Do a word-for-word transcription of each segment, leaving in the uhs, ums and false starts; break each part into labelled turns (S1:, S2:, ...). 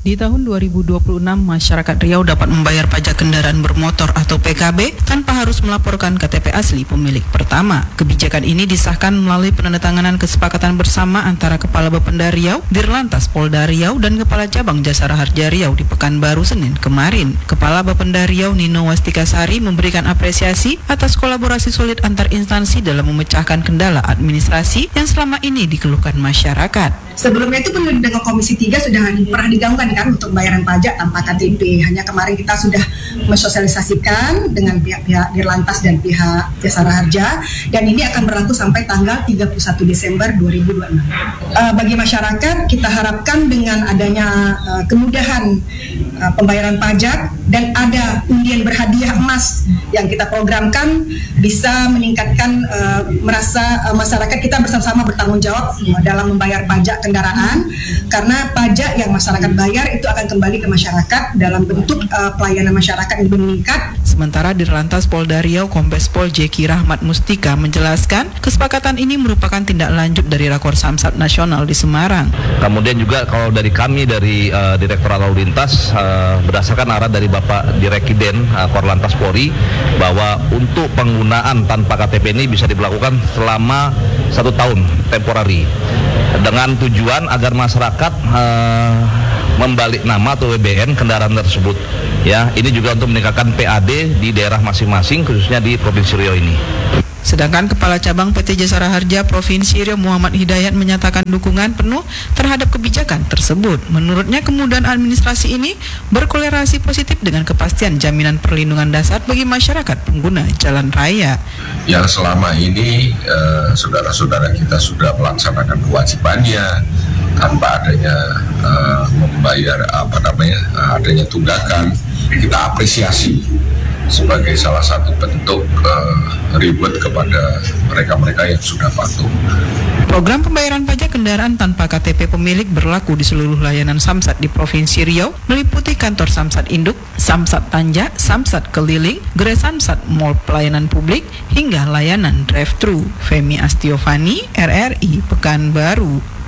S1: Di tahun dua ribu dua puluh enam, masyarakat Riau dapat membayar pajak kendaraan bermotor atau P K B tanpa harus melaporkan K T P asli pemilik pertama. Kebijakan ini disahkan melalui penandatanganan kesepakatan bersama antara Kepala Bapenda Riau, Dirlantas Polda Riau, dan Kepala Cabang Jasara Harja Riau di Pekanbaru Senin kemarin. Kepala Bapenda Riau Nino Wastikasari memberikan apresiasi atas kolaborasi solid antar instansi dalam memecahkan kendala administrasi yang selama ini dikeluhkan masyarakat.
S2: Sebelumnya itu pun dengan Komisi tiga sudah pernah digaungkan kan untuk bayaran pajak tanpa K T P. Hanya kemarin kita sudah mensosialisasikan dengan pihak-pihak Dirlantas dan pihak Jasara Harja, dan ini akan berlaku sampai tanggal tiga puluh satu Desember dua ribu dua puluh enam. Uh, bagi masyarakat, kita harapkan dengan adanya uh, kemudahan uh, pembayaran pajak dan ada undian berhadiah emas yang kita programkan bisa meningkatkan uh, merasa uh, masyarakat kita bersama-sama bertanggung jawab uh, dalam membayar pajak kendaraan, karena pajak yang masyarakat bayar itu akan kembali ke masyarakat dalam bentuk uh, pelayanan masyarakat yang meningkat.
S1: Sementara Dirlantas Polda Riau Kombes Pol Jeki Rahmat Mustika menjelaskan kesepakatan ini merupakan tindak lanjut dari Rakor Samsat Nasional di Semarang.
S3: Kemudian juga kalau dari kami dari uh, Direktorat Lalu Lintas uh, berdasarkan arahan dari Bapak Direkiden uh, Korlantas Polri bahwa untuk penggunaan tanpa K T P ini bisa diberlakukan selama satu tahun temporari dengan tujuan agar masyarakat uh, membalik nama atau W B N kendaraan tersebut. Ya, ini juga untuk meningkatkan P A D di daerah masing-masing, khususnya di Provinsi Riau ini.
S1: Sedangkan Kepala Cabang P T Jasara Harja Provinsi Riau Muhammad Hidayat menyatakan dukungan penuh terhadap kebijakan tersebut. Menurutnya kemudahan administrasi ini berkorelasi positif dengan kepastian jaminan perlindungan dasar bagi masyarakat pengguna jalan raya.
S4: Yang selama ini eh, saudara-saudara kita sudah melaksanakan kewajibannya tanpa adanya eh, membayar apa namanya eh, adanya tunggakan, kita apresiasi sebagai salah satu bentuk uh, reward kepada mereka-mereka yang sudah patuh.
S1: Program pembayaran pajak kendaraan tanpa K T P pemilik berlaku di seluruh layanan Samsat di Provinsi Riau, meliputi kantor Samsat Induk, Samsat Tanja, Samsat Keliling, Gerai Samsat Mall Pelayanan Publik, hingga layanan drive-thru. Femi Astiovani, R R I, Pekanbaru.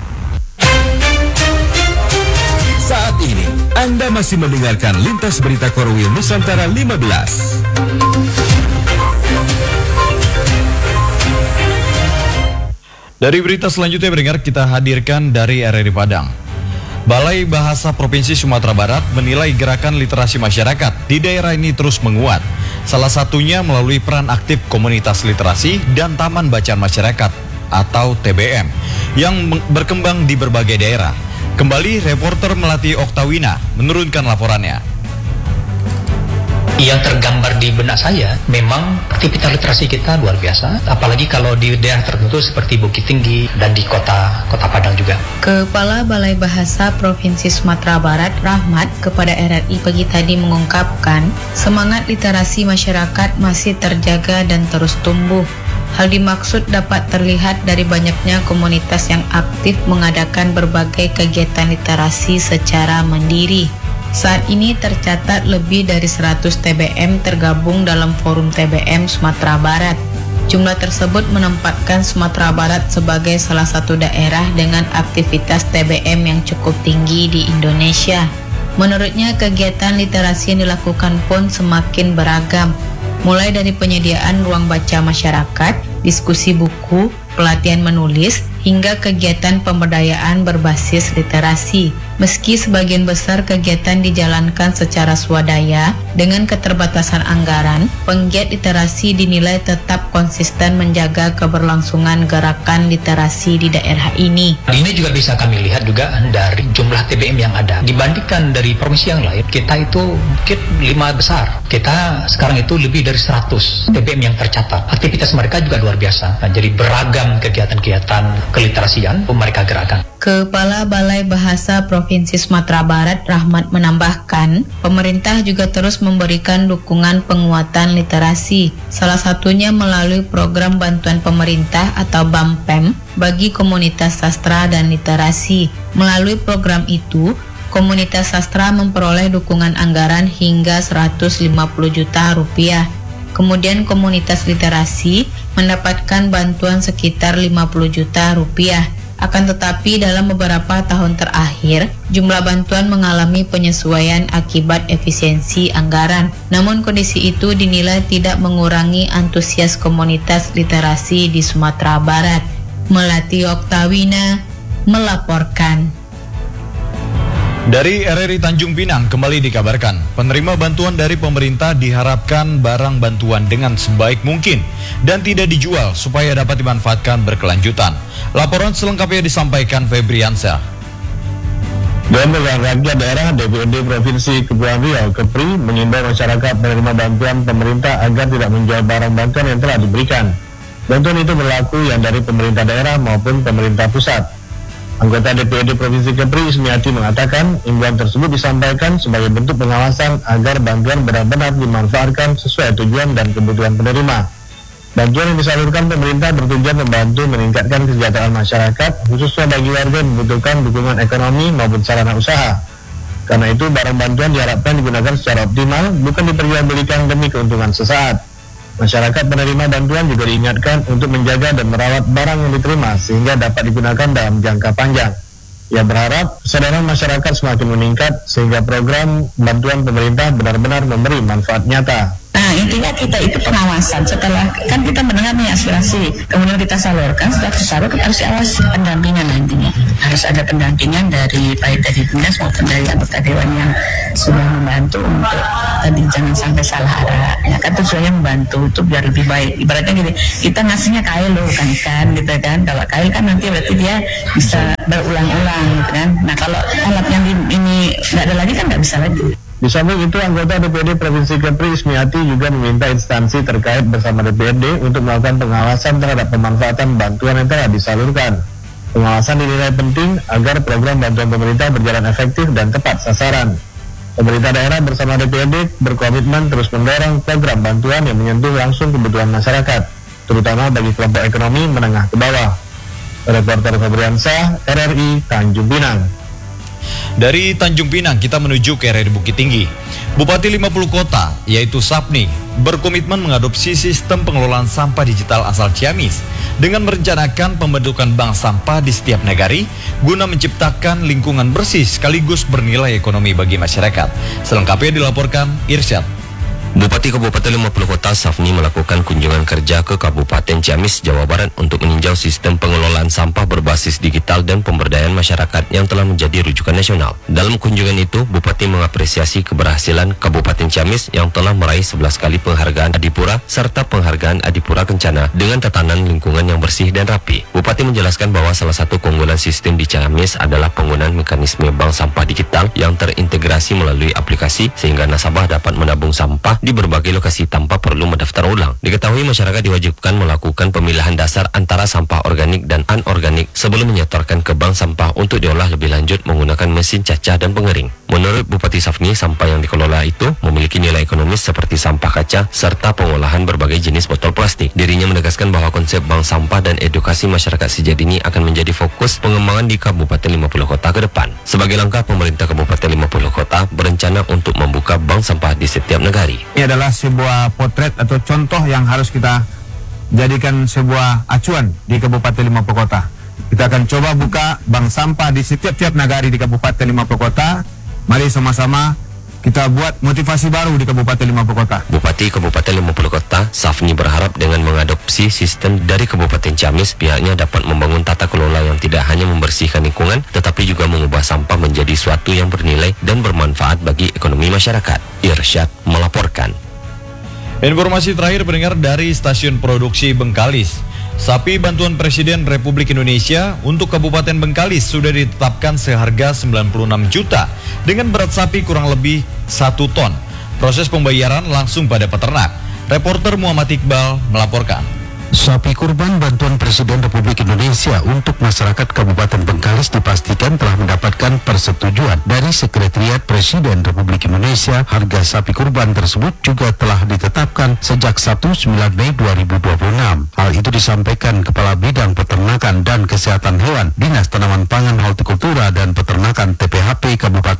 S5: Saat ini, Anda masih mendengarkan Lintas Berita Korwil Nusantara lima belas.
S6: Dari berita selanjutnya mendengar kita hadirkan dari R R I Padang. Balai Bahasa Provinsi Sumatera Barat menilai gerakan literasi masyarakat di daerah ini terus menguat. Salah satunya melalui peran aktif komunitas literasi dan taman bacaan masyarakat atau T B M yang berkembang di berbagai daerah. Kembali reporter Melati Oktawina menurunkan laporannya.
S7: Yang tergambar di benak saya, memang aktivitas literasi kita luar biasa, apalagi kalau di daerah tertentu seperti Bukit Tinggi dan di kota kota Padang juga.
S8: Kepala Balai Bahasa Provinsi Sumatera Barat Rahmat kepada R R I pagi tadi mengungkapkan semangat literasi masyarakat masih terjaga dan terus tumbuh. Hal dimaksud dapat terlihat dari banyaknya komunitas yang aktif mengadakan berbagai kegiatan literasi secara mandiri. Saat ini tercatat lebih dari seratus T B M tergabung dalam Forum T B M Sumatera Barat. Jumlah tersebut menempatkan Sumatera Barat sebagai salah satu daerah dengan aktivitas T B M yang cukup tinggi di Indonesia. Menurutnya, kegiatan literasi yang dilakukan pun semakin beragam, mulai dari penyediaan ruang baca masyarakat, diskusi buku, pelatihan menulis, hingga kegiatan pemberdayaan berbasis literasi. Meski sebagian besar kegiatan dijalankan secara swadaya dengan keterbatasan anggaran, penggiat literasi dinilai tetap konsisten menjaga keberlangsungan gerakan literasi di daerah ini.
S7: Ini juga bisa kami lihat juga dari jumlah T B M yang ada. Dibandingkan dari provinsi yang lain, kita itu mungkin lima besar. Kita sekarang itu lebih dari seratus T B M yang tercatat. Aktivitas mereka juga luar biasa. Nah, jadi beragam kegiatan-kegiatan keliterasian mereka gerakan.
S8: Kepala Balai Bahasa Provinsi Sumatera Barat Rahmat menambahkan, pemerintah juga terus memberikan dukungan penguatan literasi, salah satunya melalui program bantuan pemerintah atau B A M P E M bagi komunitas sastra dan literasi. Melalui program itu, komunitas sastra memperoleh dukungan anggaran hingga seratus lima puluh juta rupiah. Kemudian komunitas literasi mendapatkan bantuan sekitar lima puluh juta rupiah. Akan tetapi dalam beberapa tahun terakhir, jumlah bantuan mengalami penyesuaian akibat efisiensi anggaran. Namun kondisi itu dinilai tidak mengurangi antusias komunitas literasi di Sumatera Barat. Melati Oktawina melaporkan.
S6: Dari R R I Tanjung Pinang kembali dikabarkan, penerima bantuan dari pemerintah diharapkan barang bantuan dengan sebaik mungkin dan tidak dijual supaya dapat dimanfaatkan berkelanjutan. Laporan selengkapnya disampaikan Febriansyah.
S9: Dewan Perwakilan Rakyat Daerah D P R D Provinsi Kepulauan Riau Kepri mengimbau masyarakat menerima bantuan pemerintah agar tidak menjual barang bantuan yang telah diberikan. Bantuan itu berlaku yang dari pemerintah daerah maupun pemerintah pusat. Anggota D P R D Provinsi Kepri Ismiati mengatakan imbauan tersebut disampaikan sebagai bentuk pengawasan agar bantuan benar-benar dimanfaatkan sesuai tujuan dan kebutuhan penerima. Bantuan yang disalurkan pemerintah bertujuan membantu meningkatkan kesejahteraan masyarakat, khususnya bagi warga yang membutuhkan dukungan ekonomi maupun sarana usaha. Karena itu barang bantuan diharapkan digunakan secara optimal, bukan diperjualbelikan demi keuntungan sesaat. Masyarakat penerima bantuan juga diingatkan untuk menjaga dan merawat barang yang diterima sehingga dapat digunakan dalam jangka panjang. Ia berharap kesadaran masyarakat semakin meningkat sehingga program bantuan pemerintah benar-benar memberi manfaat nyata.
S10: Nah, intinya kita itu pengawasan. Setelah kan kita mendengar nih aspirasi, kemudian kita salurkan, setelah disalurkan harus diawasi pendampingan nantinya. Harus ada pendampingan dari baik dari dinas maupun dari anggota dewan yang sudah membantu untuk tadi jangan sampai salah arah. Ya kan tujuannya membantu itu biar lebih baik. Ibaratnya gini, kita ngasihnya kail loh, bukan ikan gitu kan. Kalau kail kan nanti berarti dia bisa berulang-ulang gitu kan. Nah kalau alat yang ini nggak ada lagi kan nggak bisa lagi.
S9: Di samping itu, anggota D P R D Provinsi Kepri Ismiati juga meminta instansi terkait bersama D P R D untuk melakukan pengawasan terhadap pemanfaatan bantuan yang telah disalurkan. Pengawasan dinilai penting agar program bantuan pemerintah berjalan efektif dan tepat sasaran. Pemerintah daerah bersama D P R D berkomitmen terus mendorong program bantuan yang menyentuh langsung kebutuhan masyarakat, terutama bagi kelompok ekonomi menengah ke bawah. Reporter Febriansyah, R R I Tanjung Pinang.
S6: Dari Tanjung Pinang kita menuju ke R R I Bukit Tinggi. Bupati lima puluh kota, yaitu Sapni, berkomitmen mengadopsi sistem pengelolaan sampah digital asal Ciamis dengan merencanakan pembentukan bank sampah di setiap negari guna menciptakan lingkungan bersih sekaligus bernilai ekonomi bagi masyarakat. Selengkapnya dilaporkan Irsyad.
S11: Bupati Kabupaten lima puluh Kota Safni melakukan kunjungan kerja ke Kabupaten Ciamis, Jawa Barat untuk meninjau sistem pengelolaan sampah berbasis digital dan pemberdayaan masyarakat yang telah menjadi rujukan nasional. Dalam kunjungan itu, Bupati mengapresiasi keberhasilan Kabupaten Ciamis yang telah meraih sebelas kali penghargaan Adipura serta penghargaan Adipura Kencana dengan tatanan lingkungan yang bersih dan rapi. Bupati menjelaskan bahwa salah satu keunggulan sistem di Ciamis adalah penggunaan mekanisme bank sampah digital yang terintegrasi melalui aplikasi sehingga nasabah dapat menabung sampah di berbagai lokasi tanpa perlu mendaftar ulang. Diketahui masyarakat diwajibkan melakukan pemilahan dasar antara sampah organik dan anorganik sebelum menyetorkan ke bank sampah untuk diolah lebih lanjut menggunakan mesin cacah dan pengering. Menurut Bupati Safni, sampah yang dikelola itu memiliki nilai ekonomis seperti sampah kaca serta pengolahan berbagai jenis botol plastik. Dirinya menegaskan bahwa konsep bank sampah dan edukasi masyarakat sejati akan menjadi fokus pengembangan di Kabupaten lima puluh Kota ke depan. Sebagai langkah, pemerintah Kabupaten lima puluh Kota berencana untuk membuka bank sampah di setiap negari.
S12: Ini adalah sebuah potret atau contoh yang harus kita jadikan sebuah acuan di Kabupaten lima puluh Kota. Kita akan coba buka bank sampah di setiap-tiap nagari di Kabupaten lima puluh Kota. Mari sama-sama kita buat motivasi baru di Kabupaten lima puluh Kota.
S11: Bupati Kabupaten lima puluh Kota, Safni berharap dengan mengadopsi sistem dari Kabupaten Ciamis, pihaknya dapat membangun tata kelola yang tidak hanya membersihkan lingkungan, tetapi juga mengubah sampah menjadi suatu yang bernilai dan bermanfaat bagi ekonomi masyarakat. Irsyad melaporkan.
S6: Informasi terakhir pendengar dari Stasiun Produksi Bengkalis. Sapi bantuan Presiden Republik Indonesia untuk Kabupaten Bengkalis sudah ditetapkan seharga sembilan puluh enam juta dengan berat sapi kurang lebih satu ton. Proses pembayaran langsung pada peternak. Reporter Muhammad Iqbal melaporkan.
S13: Sapi kurban bantuan Presiden Republik Indonesia untuk masyarakat Kabupaten Bengkalis dipastikan telah mendapatkan persetujuan dari Sekretariat Presiden Republik Indonesia. Harga sapi kurban tersebut juga telah ditetapkan sejak Sabtu sembilan Mei dua ribu dua puluh enam. Hal itu disampaikan Kepala Bidang Peternakan dan Kesehatan Hewan Dinas Tanaman Pangan, Hortikultura dan Peternakan T P H P Kabupaten Bengkalis,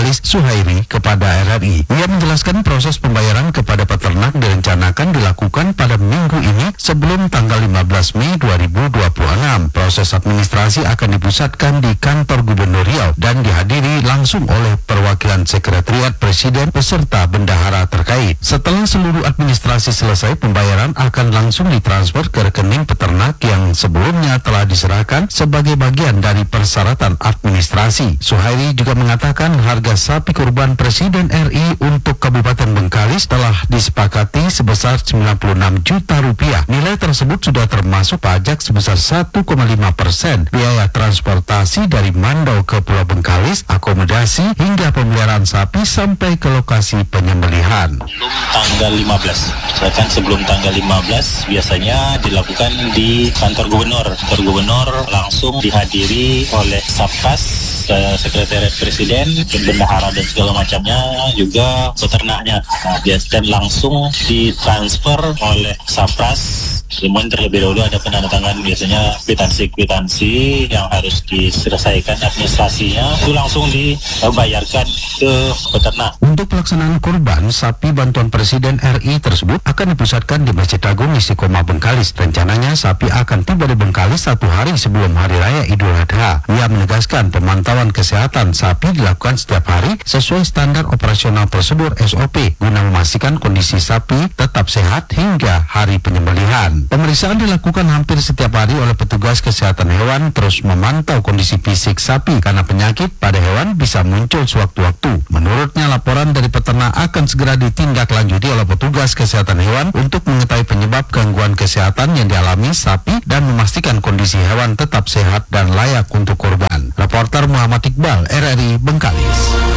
S13: Bengkalis Suhairi kepada R R I. Ia menjelaskan proses pembayaran kepada peternak direncanakan dilakukan pada minggu ini sebelum tanggal lima belas Mei dua ribu dua puluh enam. Proses administrasi akan dipusatkan di kantor Gubernur Riau dan dihadiri langsung oleh perwakilan Sekretariat Presiden beserta bendahara terkait. Setelah seluruh administrasi selesai, pembayaran akan langsung ditransfer ke rekening peternak yang sebelumnya telah diserahkan sebagai bagian dari persyaratan administrasi. Suhairi juga mengatakan harga sapi kurban Presiden R I untuk Kabupaten Bengkalis telah disepakati sebesar sembilan puluh enam juta rupiah. Nilai tersebut sudah termasuk pajak sebesar satu koma lima persen, biaya transportasi dari Mandau ke Pulau Bengkalis, akomodasi hingga pemeliharaan sapi sampai ke lokasi penyembelihan.
S14: Sebelum tanggal lima belas, misalkan sebelum tanggal lima belas biasanya dilakukan di kantor gubernur. Kantor gubernur langsung dihadiri oleh Satgas, Sekretariat Presiden, bendahara dan segala macamnya, juga peternaknya. Nah, dan langsung ditransfer oleh Sapras. Cuman terlebih dahulu ada penandatangan biasanya kwitansi-kwitansi yang harus diselesaikan administrasinya, itu langsung dibayarkan ke peternak.
S13: Untuk pelaksanaan kurban sapi bantuan Presiden R I tersebut akan dipusatkan di Masjid Agung Istiqomah Bengkalis. Rencananya sapi akan tiba di Bengkalis satu hari sebelum Hari Raya Idul Adha. Ia menegaskan pemantauan kesehatan sapi dilakukan setiap hari sesuai standar operasional prosedur S O P guna memastikan kondisi sapi tetap sehat hingga hari penyembelihan. Pemeriksaan dilakukan hampir setiap hari oleh petugas kesehatan hewan, terus memantau kondisi fisik sapi karena penyakit pada hewan bisa muncul sewaktu-waktu. Menurutnya, laporan dari peternak akan segera ditindaklanjuti oleh petugas kesehatan hewan untuk mengetahui penyebab gangguan kesehatan yang dialami sapi dan memastikan kondisi hewan tetap sehat dan layak untuk kurban. Reporter Muhammad Iqbal, R R I Bengkalis.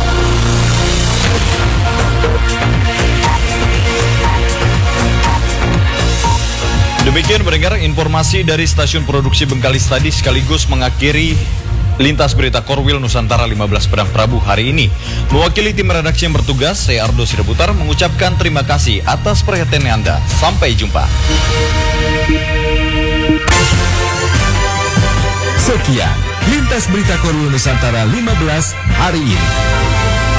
S6: Demikian pendengar informasi dari stasiun produksi Bengkalis tadi sekaligus mengakhiri Lintas Berita Korwil Nusantara lima belas Pedang Prabu hari ini. Mewakili tim redaksi yang bertugas, saya Ardo Sirebutar mengucapkan terima kasih atas perhatian Anda. Sampai jumpa.
S5: Sekian Lintas Berita Korwil Nusantara lima belas hari ini.